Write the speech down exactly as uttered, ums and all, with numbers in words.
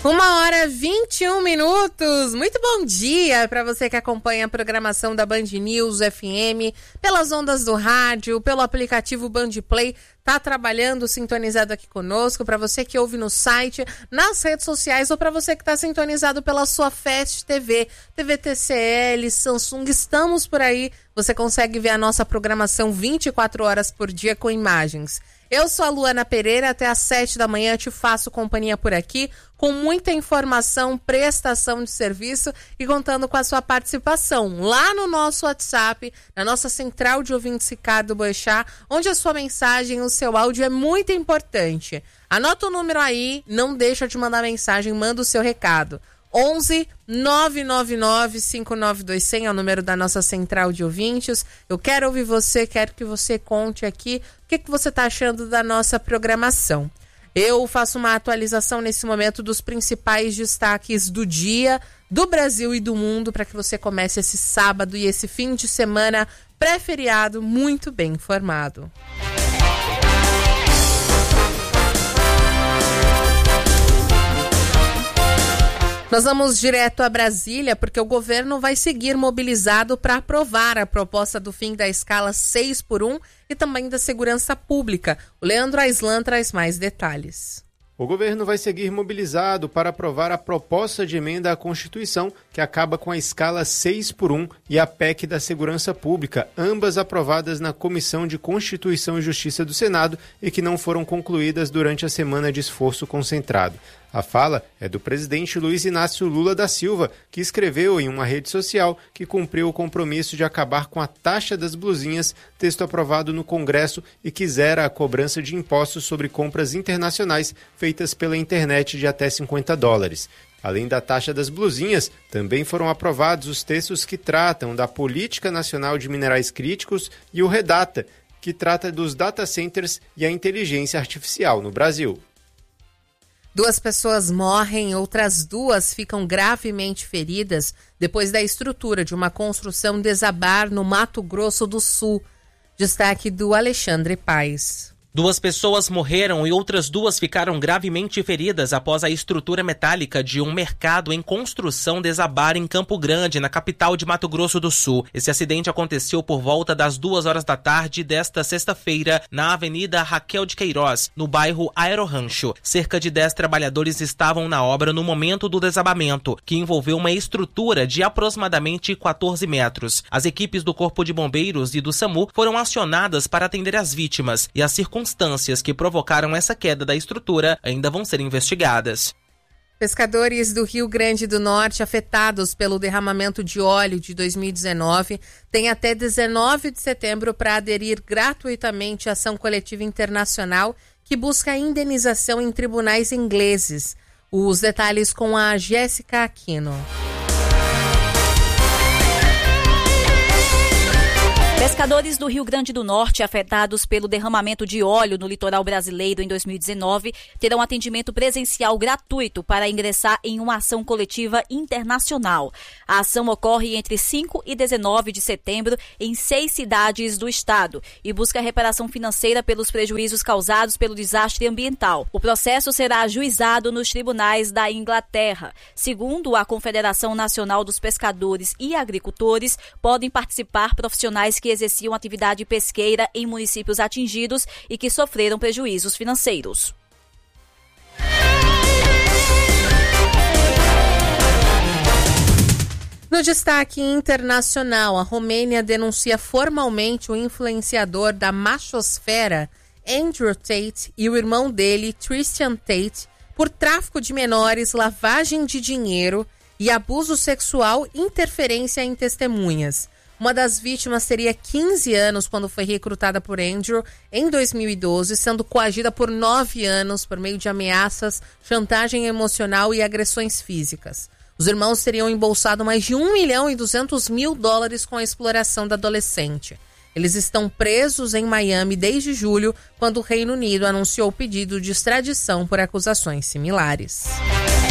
Uma hora e vinte e um minutos. Muito bom dia para você que acompanha a programação da Band News F M, pelas ondas do rádio, pelo aplicativo Band Play. Tá trabalhando, sintonizado aqui conosco, para você que ouve no site, nas redes sociais ou para você que está sintonizado pela sua Fast T V, T V T C L, Samsung, estamos por aí. Você consegue ver a nossa programação vinte e quatro horas por dia com imagens. Eu sou a Luana Pereira, até às sete da manhã te faço companhia por aqui, com muita informação, prestação de serviço e contando com a sua participação lá no nosso WhatsApp, na nossa central de ouvintes Ricardo Boechat, onde a sua mensagem, o seu áudio é muito importante. Anota o número aí, não deixa de mandar mensagem, manda o seu recado. onze nove nove nove cinco nove dois zero zero é o número da nossa central de ouvintes. Eu quero ouvir você, quero que você conte aqui o que, que você está achando da nossa programação. Eu faço uma atualização nesse momento dos principais destaques do dia, do Brasil e do mundo, para que você comece esse sábado e esse fim de semana pré-feriado muito bem informado. Nós vamos direto a Brasília porque o governo vai seguir mobilizado para aprovar a proposta do fim da escala seis por um e também da segurança pública. O Leandro Aislan traz mais detalhes. O governo vai seguir mobilizado para aprovar a proposta de emenda à Constituição que acaba com a escala seis por um e a P E C da Segurança Pública, ambas aprovadas na Comissão de Constituição e Justiça do Senado e que não foram concluídas durante a semana de esforço concentrado. A fala é do presidente Luiz Inácio Lula da Silva, que escreveu em uma rede social que cumpriu o compromisso de acabar com a taxa das blusinhas, texto aprovado no Congresso, e que zera a cobrança de impostos sobre compras internacionais feitas pela internet de até cinquenta dólares. Além da taxa das blusinhas, também foram aprovados os textos que tratam da Política Nacional de Minerais Críticos e o REDATA, que trata dos data centers e a inteligência artificial no Brasil. Duas pessoas morrem, outras duas ficam gravemente feridas depois da estrutura de uma construção desabar no Mato Grosso do Sul. Destaque do Alexandre Paes. Duas pessoas morreram e outras duas ficaram gravemente feridas após a estrutura metálica de um mercado em construção desabar em Campo Grande, na capital de Mato Grosso do Sul. Esse acidente aconteceu por volta das duas horas da tarde desta sexta-feira na Avenida Raquel de Queiroz, no bairro Aerorancho. Cerca de dez trabalhadores estavam na obra no momento do desabamento, que envolveu uma estrutura de aproximadamente quatorze metros. As equipes do Corpo de Bombeiros e do SAMU foram acionadas para atender as vítimas e as circunstâncias circunstâncias que provocaram essa queda da estrutura ainda vão ser investigadas. Pescadores do Rio Grande do Norte afetados pelo derramamento de óleo de dois mil e dezenove têm até dezenove de setembro para aderir gratuitamente à ação coletiva internacional que busca a indenização em tribunais ingleses. Os detalhes com a Jéssica Aquino. Pescadores do Rio Grande do Norte afetados pelo derramamento de óleo no litoral brasileiro em dois mil e dezenove terão atendimento presencial gratuito para ingressar em uma ação coletiva internacional. A ação ocorre entre cinco e dezenove de setembro em seis cidades do estado e busca reparação financeira pelos prejuízos causados pelo desastre ambiental. O processo será ajuizado nos tribunais da Inglaterra. Segundo a Confederação Nacional dos Pescadores e Agricultores, podem participar profissionais que exerciam atividade pesqueira em municípios atingidos e que sofreram prejuízos financeiros. No destaque internacional, a Romênia denuncia formalmente o influenciador da machosfera Andrew Tate e o irmão dele, Tristan Tate, por tráfico de menores, lavagem de dinheiro e abuso sexual e interferência em testemunhas. Uma das vítimas teria quinze anos quando foi recrutada por Andrew em dois mil e doze, sendo coagida por nove anos por meio de ameaças, chantagem emocional e agressões físicas. Os irmãos teriam embolsado mais de um milhão e duzentos mil dólares com a exploração da adolescente. Eles estão presos em Miami desde julho, quando o Reino Unido anunciou o pedido de extradição por acusações similares.